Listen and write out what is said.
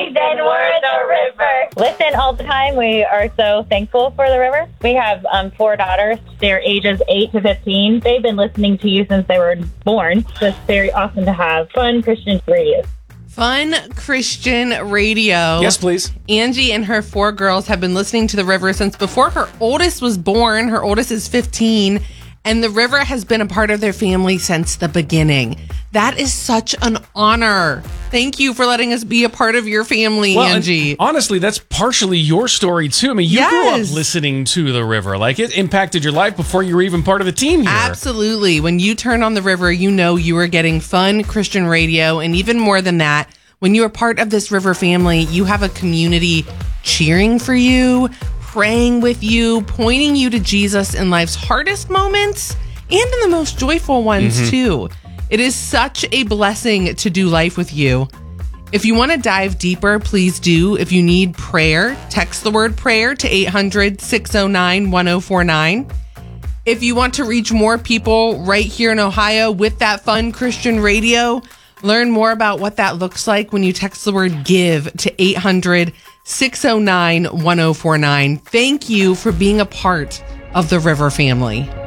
Then we're the river. Listen all the time. We are so thankful for the river. We have 4 daughters. They're ages 8 to 15. They've been listening to you since they were born. So it's very awesome to have fun Christian radio. Fun Christian radio. Yes, please. Angie and her 4 girls have been listening to the river since before her oldest was born. Her oldest is 15. And the river has been a part of their family since the beginning. That is such an honor. Thank you for letting us be a part of your family, Angie. Honestly, that's partially your story, too. I mean, you grew up listening to the river. Like, it impacted your life before you were even part of the team here. Absolutely. When you turn on the river, you know you are getting fun Christian radio. And even more than that, when you are part of this river family, you have a community cheering for you, praying with you, pointing you to Jesus in life's hardest moments and in the most joyful ones, too. It is such a blessing to do life with you. If you want to dive deeper, please do. If you need prayer, text the word prayer to 800-609-1049. If you want to reach more people right here in Ohio with that fun Christian radio, learn more about what that looks like when you text the word give to 800-609-1049. Thank you for being a part of the River family.